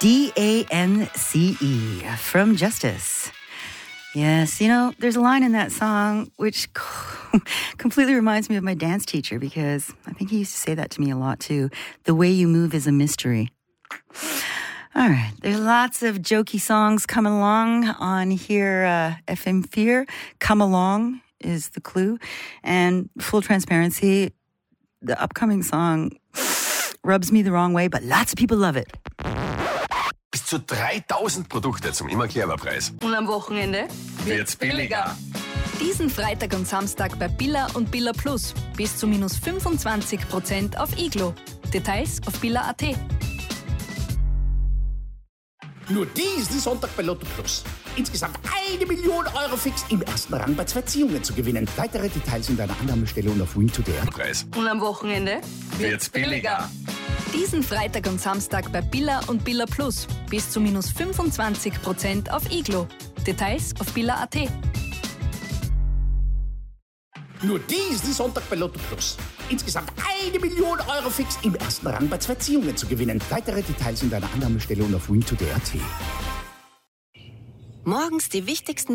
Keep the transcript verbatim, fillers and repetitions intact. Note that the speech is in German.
D A N C E from Justice. Yes, you know, there's a line in that song which completely reminds me of my dance teacher, because I think he used to say that to me a lot too. The way you move is a mystery. All right, there's lots of jokey songs coming along on here, uh, F M four. Come Along is the clue. And full transparency, the upcoming song rubs me the wrong way, but lots of people love it. Bis zu dreitausend Produkte zum Immer-Clever-Preis. Und am Wochenende Wird's billiger. Diesen Freitag und Samstag bei Billa und Billa Plus. Bis zu minus fünfundzwanzig Prozent auf Iglo. Details auf billa punkt at. Nur diesen Sonntag bei Lotto Plus. Insgesamt eine Million Euro fix im ersten Rang bei zwei Ziehungen zu gewinnen. Weitere Details in deiner Annahmestelle und auf Win to Dare. Preis. Und am Wochenende Wird's billiger. Diesen Freitag und Samstag bei Billa und Billa Plus. Bis zu minus fünfundzwanzig Prozent auf Iglo. Details auf billa punkt at. Nur diesen Sonntag bei Lotto Plus. Insgesamt eine Million Euro fix im ersten Rang bei zwei Ziehungen zu gewinnen. Weitere Details in deiner Annahmestelle und auf Win to Dare punkt at. Morgens die wichtigsten